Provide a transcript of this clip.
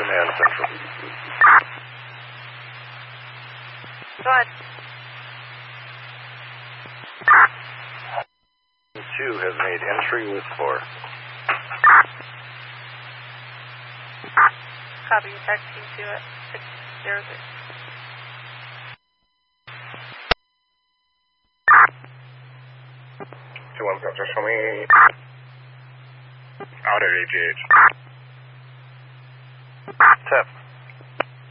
Command Central. Go ahead. 2 has made entry with 4. Copy. Taxiing to it. 600. 2-1, just show me out at AGH.